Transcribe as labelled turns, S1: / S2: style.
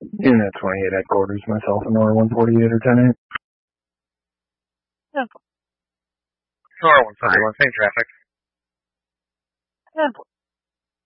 S1: Unit 28 headquarters, myself and Nora 148 or 10-8.
S2: Nora 171, same traffic.